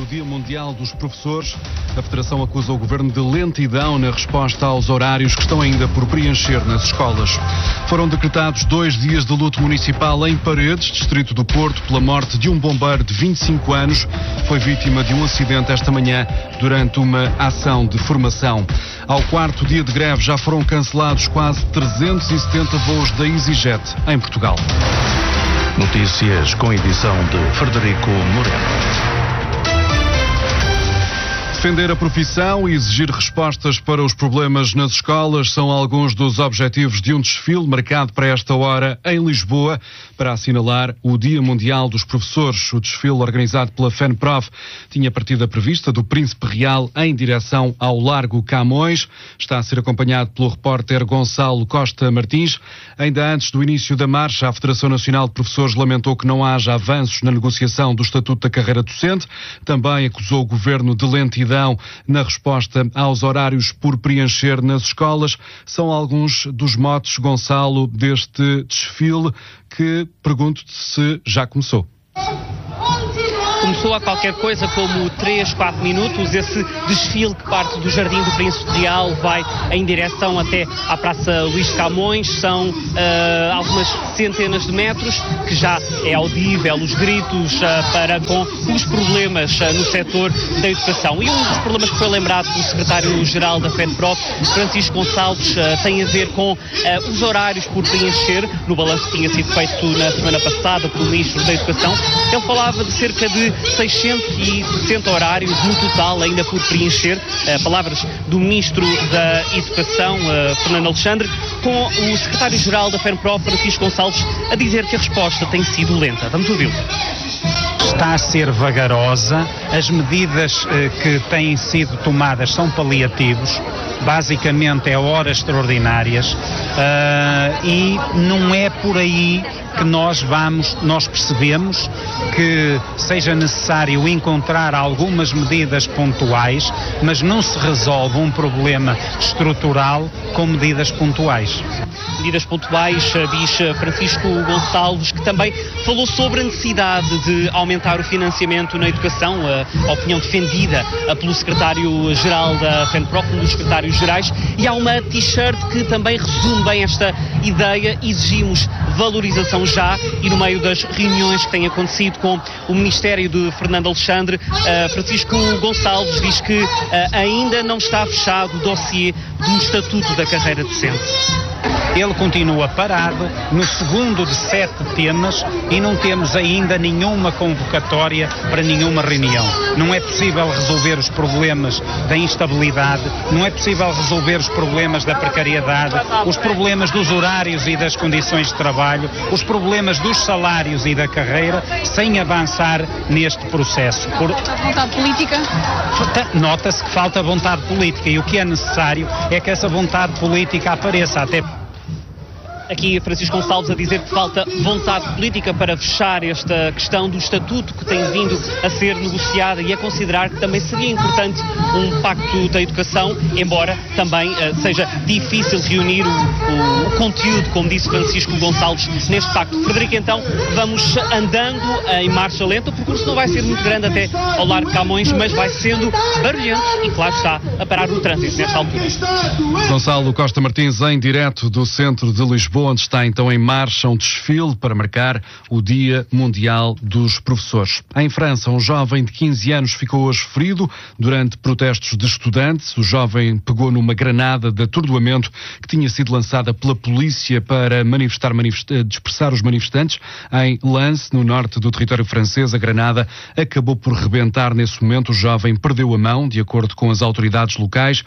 O Dia Mundial dos Professores, a Federação acusa o Governo de lentidão na resposta aos horários que estão ainda por preencher nas escolas. Foram decretados 2 dias de luto municipal em Paredes, distrito do Porto, pela morte de um bombeiro de 25 anos. Foi vítima de um acidente esta manhã durante uma ação de formação. Ao 4º dia de greve já foram cancelados quase 370 voos da EasyJet em Portugal. Notícias com edição de Frederico Moreno. Defender a profissão e exigir respostas para os problemas nas escolas são alguns dos objetivos de um desfile marcado para esta hora em Lisboa para assinalar o Dia Mundial dos Professores. O desfile organizado pela FENPROF tinha partida prevista do Príncipe Real em direção ao Largo Camões. Está a ser acompanhado pelo repórter Gonçalo Costa Martins. Ainda antes do início da marcha, a Federação Nacional de Professores lamentou que não haja avanços na negociação do Estatuto da Carreira Docente. Também acusou o Governo de lentidão na resposta aos horários por preencher nas escolas. São alguns dos motes, Gonçalo, deste desfile que pergunto-te se já começou. Começou a qualquer coisa como 3, 4 minutos, esse desfile que parte do Jardim do Príncipe Real vai em direção até à Praça Luís Camões. São algumas centenas de metros, que já é audível os gritos para com os problemas no setor da educação. E um dos problemas que foi lembrado pelo secretário-geral da FENPROF, Francisco Gonçalves, tem a ver com os horários por preencher. No balanço que tinha sido feito na semana passada pelo Ministro da Educação, ele falava de cerca de 660 horários no total ainda por preencher. Palavras do Ministro da Educação, Fernando Alexandre, com o secretário-geral da FENPROF, Francisco Gonçalves, a dizer que a resposta tem sido lenta. Vamos ouvi-lo. Está a ser vagarosa, as medidas que têm sido tomadas são paliativos, basicamente é horas extraordinárias e não é por aí que nós percebemos que seja necessário encontrar algumas medidas pontuais, mas não se resolve um problema estrutural com medidas pontuais. Medidas pontuais, diz Francisco Gonçalves, que também falou sobre a necessidade de aumentar o financiamento na educação, a opinião defendida pelo secretário-geral da FENPROF, um dos secretários-gerais, e há uma t-shirt que também resume bem esta ideia: exigimos valorização já. E no meio das reuniões que têm acontecido com o Ministério de Fernando Alexandre, Francisco Gonçalves diz que ainda não está fechado o dossiê do Estatuto da Carreira Docente. Ele continua parado no segundo de 7 temas e não temos ainda nenhuma convocatória para nenhuma reunião. Não é possível resolver os problemas da instabilidade, não é possível resolver os problemas da precariedade, os problemas dos horários e das condições de trabalho, os problemas dos salários e da carreira, sem avançar neste processo. Falta vontade política? Nota-se que falta vontade política e o que é necessário é que essa vontade política apareça até... Aqui Francisco Gonçalves a dizer que falta vontade política para fechar esta questão do estatuto que tem vindo a ser negociada, e a considerar que também seria importante um pacto da educação, embora também seja difícil reunir o conteúdo, como disse Francisco Gonçalves, neste pacto. Frederico, então, vamos andando em marcha lenta. O percurso não vai ser muito grande até ao Largo Camões, mas vai sendo barulhento e, claro está, a parar o trânsito nesta altura. Gonçalo Costa Martins, em direto do centro de Lisboa, onde está então em marcha um desfile para marcar o Dia Mundial dos Professores. Em França, um jovem de 15 anos ficou hoje ferido durante protestos de estudantes. O jovem pegou numa granada de atordoamento que tinha sido lançada pela polícia para dispersar os manifestantes em Lens, no norte do território francês. A granada acabou por rebentar nesse momento. O jovem perdeu a mão, de acordo com as autoridades locais.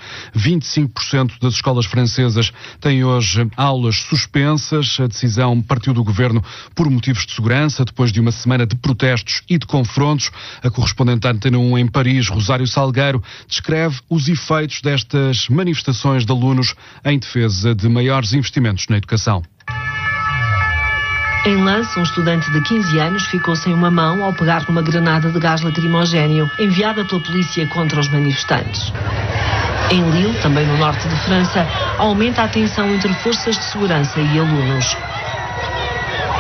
25% das escolas francesas têm hoje aulas suspensas. A decisão partiu do governo por motivos de segurança, depois de uma semana de protestos e de confrontos. A correspondente da Antena 1 em Paris, Rosário Salgueiro, descreve os efeitos destas manifestações de alunos em defesa de maiores investimentos na educação. Em Lens, um estudante de 15 anos ficou sem uma mão ao pegar numa granada de gás lacrimogéneo enviada pela polícia contra os manifestantes. Em Lille, também no norte de França, aumenta a tensão entre forças de segurança e alunos.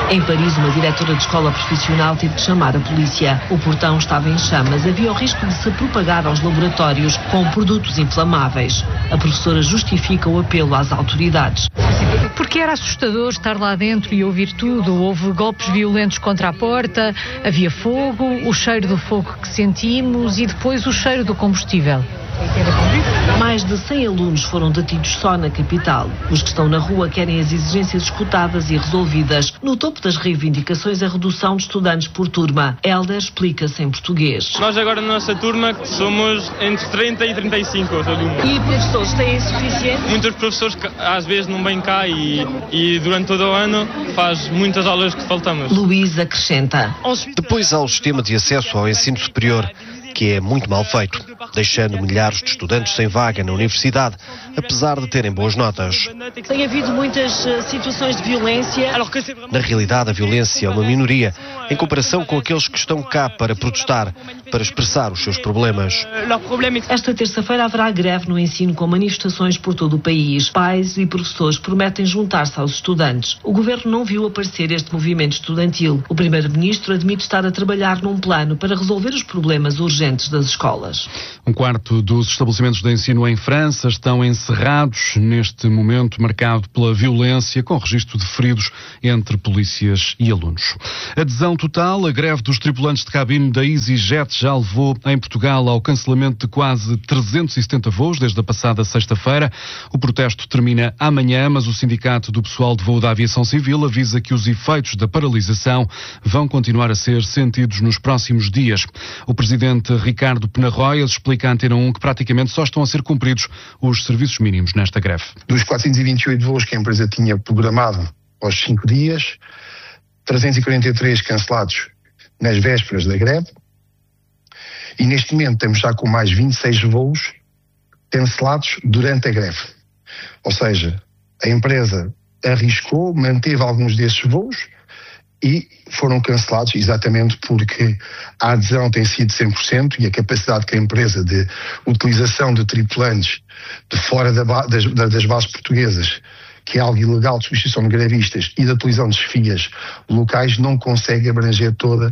Em Paris, uma diretora de escola profissional teve de chamar a polícia. O portão estava em chamas. Havia o risco de se propagar aos laboratórios com produtos inflamáveis. A professora justifica o apelo às autoridades. Porque era assustador estar lá dentro e ouvir tudo. Houve golpes violentos contra a porta, havia fogo, o cheiro do fogo que sentimos e depois o cheiro do combustível. Mais de 100 alunos foram detidos só na capital. Os que estão na rua querem as exigências escutadas e resolvidas. No topo das reivindicações, a redução de estudantes por turma. Helder explica-se em português. Nós agora na nossa turma somos entre 30 e 35 alunos. E professores têm suficiente? Muitos professores que às vezes não vêm cá e durante todo o ano faz muitas aulas que faltamos. Luís acrescenta. Depois há o sistema de acesso ao ensino superior, que é muito mal feito, deixando milhares de estudantes sem vaga na universidade, apesar de terem boas notas. Tem havido muitas situações de violência. Na realidade, a violência é uma minoria, em comparação com aqueles que estão cá para protestar, para expressar os seus problemas. Esta terça-feira haverá greve no ensino com manifestações por todo o país. Pais e professores prometem juntar-se aos estudantes. O governo não viu aparecer este movimento estudantil. O primeiro-ministro admite estar a trabalhar num plano para resolver os problemas urgentes das escolas. Um quarto dos estabelecimentos de ensino em França estão encerrados neste momento marcado pela violência, com registro de feridos entre polícias e alunos. Adesão total, a greve dos tripulantes de cabine da EasyJet já levou em Portugal ao cancelamento de quase 370 voos desde a passada sexta-feira. O protesto termina amanhã, mas o Sindicato do Pessoal de Voo da Aviação Civil avisa que os efeitos da paralisação vão continuar a ser sentidos nos próximos dias. O presidente Ricardo Penarroias explica à Antena 1 que praticamente só estão a ser cumpridos os serviços mínimos nesta greve. Dos 428 voos que a empresa tinha programado aos 5 dias, 343 cancelados nas vésperas da greve, e neste momento estamos já com mais 26 voos cancelados durante a greve. Ou seja, a empresa arriscou, manteve alguns desses voos e foram cancelados exatamente porque a adesão tem sido 100% e a capacidade que a empresa de utilização de tripulantes de fora das bases portuguesas, que é algo ilegal, de substituição de grevistas e da utilização de chefias locais, não consegue abranger toda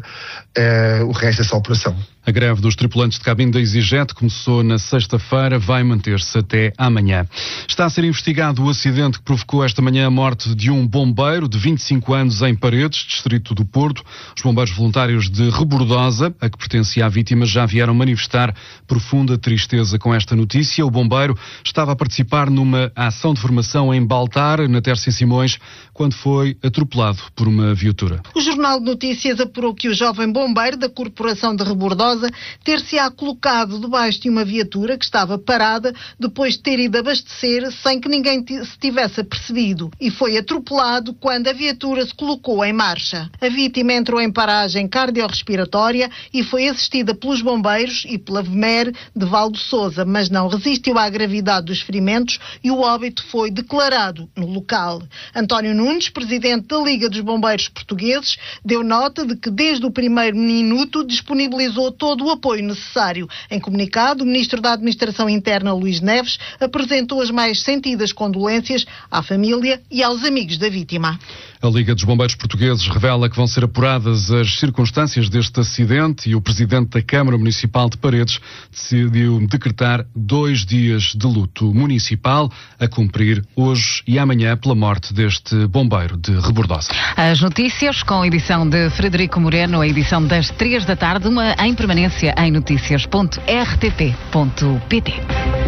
o resto dessa operação. A greve dos tripulantes de cabine da EasyJet começou na sexta-feira, vai manter-se até amanhã. Está a ser investigado o acidente que provocou esta manhã a morte de um bombeiro de 25 anos em Paredes, distrito do Porto. Os bombeiros voluntários de Rebordosa, a que pertencia à vítima, já vieram manifestar profunda tristeza com esta notícia. O bombeiro estava a participar numa ação de formação em Baltar, na Terça e Simões, quando foi atropelado por uma viatura. O Jornal de Notícias apurou que o jovem bombeiro da Corporação de Rebordosa ter-se-á colocado debaixo de uma viatura que estava parada depois de ter ido abastecer sem que ninguém se tivesse apercebido e foi atropelado quando a viatura se colocou em marcha. A vítima entrou em paragem cardiorrespiratória e foi assistida pelos bombeiros e pela VMER de Valdo Sousa, mas não resistiu à gravidade dos ferimentos e o óbito foi declarado no local. António Nunes, presidente da Liga dos Bombeiros Portugueses, deu nota de que desde o primeiro minuto disponibilizou todo o apoio necessário. Em comunicado, o Ministro da Administração Interna, Luís Neves, apresentou as mais sentidas condolências à família e aos amigos da vítima. A Liga dos Bombeiros Portugueses revela que vão ser apuradas as circunstâncias deste acidente e o Presidente da Câmara Municipal de Paredes decidiu decretar 2 dias de luto municipal a cumprir hoje e amanhã pela morte deste bombeiro de Rebordosa. As notícias com a edição de Frederico Moreno, a edição das 3 da tarde, uma em permanência em noticias.rtp.pt.